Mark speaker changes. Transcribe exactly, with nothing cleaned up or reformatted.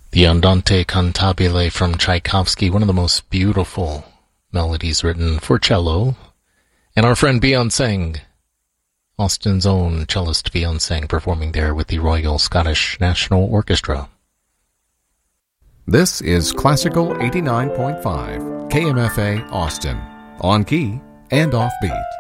Speaker 1: The Andante Cantabile from Tchaikovsky, one of the most beautiful melodies written for cello. And our friend Beyond Sang, Austin's own cellist Beyond Sang, performing there with the Royal Scottish National Orchestra.
Speaker 2: This is Classical eighty-nine point five, K M F A Austin, on key and offbeat.